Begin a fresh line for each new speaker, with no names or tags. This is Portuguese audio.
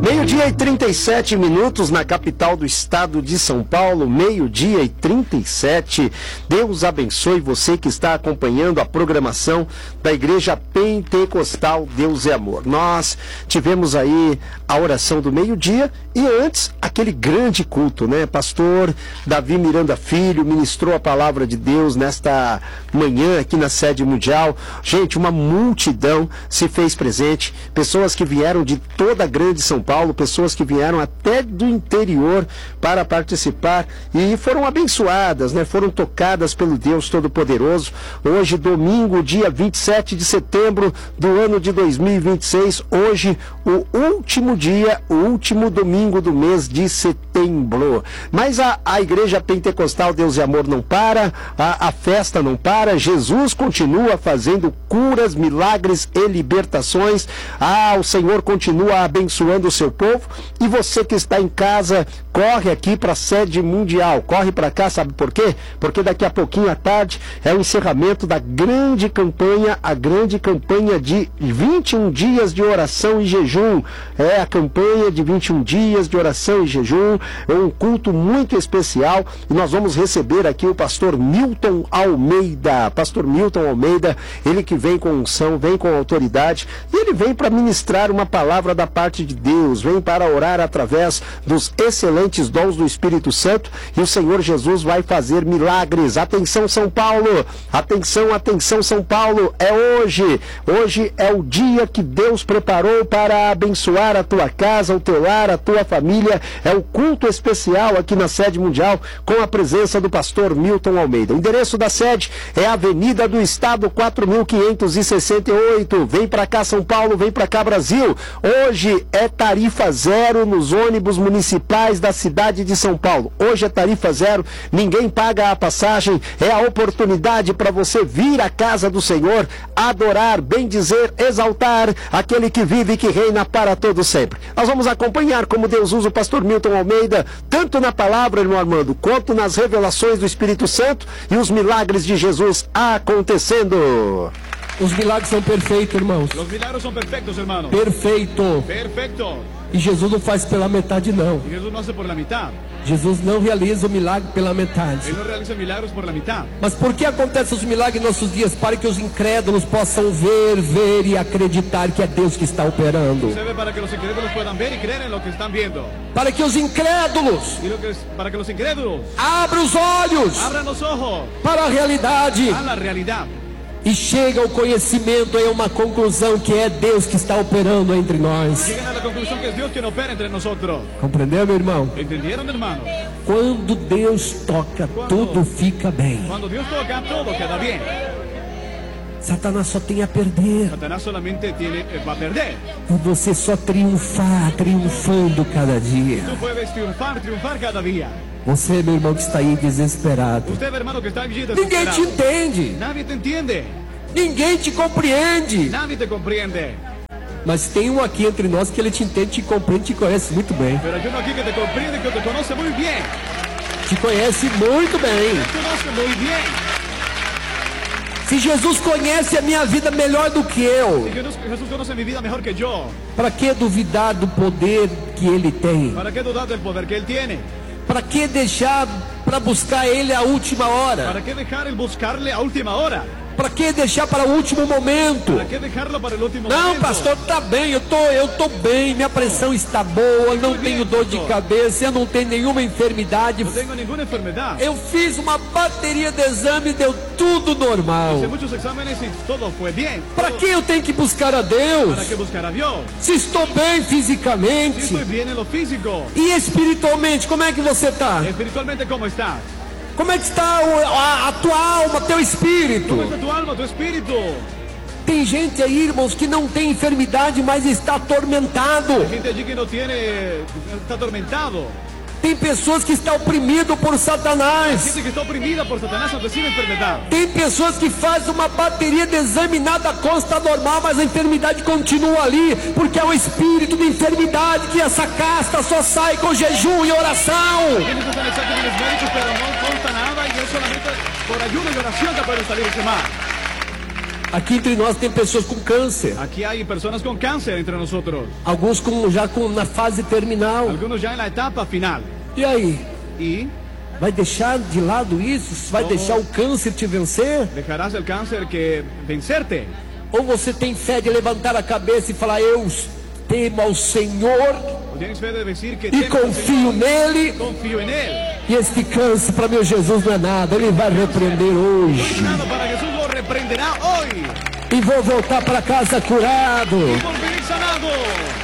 Meio-dia e 37 minutos na capital do estado de São Paulo, meio-dia e 37. Deus abençoe você que está acompanhando a programação da Igreja Pentecostal Deus é Amor. Nós tivemos aí a oração do meio-dia e antes aquele grande culto, né? Pastor Davi Miranda Filho ministrou a palavra de Deus nesta manhã aqui na sede mundial. Gente, uma multidão se fez presente, pessoas que vieram de toda a grande São Paulo, pessoas que vieram até do interior para participar e foram abençoadas, né? Foram tocadas pelo Deus Todo-Poderoso. Hoje, domingo, dia 27 de setembro do ano de 2026, hoje o último dia, o último domingo do mês de setembro. Mas a Igreja Pentecostal Deus e Amor não para, a festa não para, Jesus continua fazendo curas, milagres e libertações. O Senhor continua abençoando o seu povo, e você que está em casa, corre aqui para a sede mundial, corre para cá, sabe por quê? Porque daqui a pouquinho à tarde é o encerramento da grande campanha, a grande campanha de 21 dias de oração e jejum. É a campanha de 21 dias de oração e jejum, é um culto muito especial, e nós vamos receber aqui o pastor Milton Almeida. Pastor Milton Almeida, ele que vem com unção, vem com autoridade, e ele vem para ministrar uma palavra da parte de Deus, vem para orar através dos excelentes dons do Espírito Santo, e o Senhor Jesus vai fazer milagres. Atenção, São Paulo, atenção, atenção, São Paulo, é hoje é o dia que Deus preparou para abençoar a tua casa, o teu lar, a tua família. É o culto especial aqui na sede mundial, com a presença do pastor Milton Almeida. O endereço da sede é a Avenida do Estado 4568. Vem para cá, São Paulo, vem para cá, Brasil. Hoje é tarifa zero nos ônibus municipais da cidade de São Paulo. Hoje é tarifa zero, ninguém paga a passagem, é a oportunidade para você vir à casa do Senhor, adorar, bendizer, exaltar aquele que vive e que reina para todo sempre. Nós vamos acompanhar como Deus usa o pastor Milton Almeida, tanto na palavra, irmão Armando, quanto nas revelações do Espírito Santo e os milagres de Jesus acontecendo.
Os milagres são perfeitos, irmãos.
Os milagres são perfeitos, irmãos.
Perfeito.
Perfeito.
E Jesus não faz pela metade, não.
E Jesus não faz por la mitad.
Jesus não realiza o milagre pela metade.
Ele não realiza milagres por la mitad.
Mas por que acontecem os milagres em nossos dias? Para que os incrédulos possam ver e acreditar que é Deus que está operando.
Para que os incrédulos possam ver e crer em lo que estão vendo.
Para que os incrédulos
para que os incrédulos
abram os olhos para a realidade.
A la realidade.
E chega ao conhecimento, é uma conclusão que é Deus que está operando entre nós.
Chegam à conclusão que é Deus que opera entre nós.
Compreendeu, meu irmão?
Entenderam, meu irmão?
Quando Deus toca, tudo fica bem.
Quando Deus toca, tudo queda bem.
Satanás só tem a perder.
Satanás solamente vai perder.
E você só triunfando cada dia.
Tu puedes triunfar cada dia.
Você, meu irmão, que está aí desesperado.
Você, meu irmão, que está aí desesperado.
Ninguém te entende.
Nadie te entende.
Ninguém te compreende.
Nadie te compreende.
Mas tem um aqui entre nós que ele te entende, te compreende, te conhece muito bem.
Pero hay uno aquí que te comprende, que te conoce muy bien.
Te conhece muito bem.
Te conoce muy bien.
Se Jesus conhece a minha vida melhor do que eu,
se Jesus conhece minha vida melhor que eu,
para que duvidar do poder que Ele tem?
Para que dudar do poder que Ele tem?
Para que deixar para buscar Ele a última hora?
Para que deixar Ele buscar-lhe a última hora?
Para que deixar para o último momento?
Para que deixá-lo para o último
não,
momento?
pastor, tá bem, eu tô bem, minha pressão está boa, não tenho dor de cabeça, eu não tenho nenhuma enfermidade.
Não tenho nenhuma enfermidade.
Eu fiz uma bateria de exame e deu tudo normal.
Fiz muitos exames e tudo foi bem.
Para que eu tenho que buscar a Deus?
Para que buscar a Deus?
Se estou bem fisicamente.
Se estou bem no físico.
E espiritualmente, como é que você está?
Espiritualmente, como está?
Como é que está a tua alma, teu espírito?
Como está tua alma, teu espírito?
Tem gente aí, irmãos, que não tem enfermidade, mas está atormentado.
Tem gente aí que não tem, está atormentado.
Tem pessoas que estão oprimidas por Satanás.
Tem gente que está oprimida por Satanás, não recebe enfermidade.
Tem pessoas que fazem uma bateria de exame, nada consta normal, mas a enfermidade continua ali, porque é o espírito de enfermidade que essa casta só sai com jejum e oração.
Tem pessoas que estão nos médicos, mas não consta nada, e é solamente por ayuno e oração que podem sair esse mal.
Aqui entre nós tem pessoas com câncer.
Aquí hay personas con cáncer entre nosotros.
Alguns na fase terminal.
Algunos ya en la etapa final.
E aí?
¿Y
Vai deixar de lado isso? Vai deixar o câncer te vencer?
dejarás el cáncer que vencerte?
Ou você tem fé de levantar a cabeça e falar, eu temo ao Senhor
¿O tienes fe de decir que
e
temo al
confio
Señor,
nele?
confío en Él?
E este câncer para meu Jesus não é nada, ele vai repreender
No es
hoje.
nada, para Jesús lo reprenderá hoy.
E vou voltar para casa curado.
Y volveré sanado.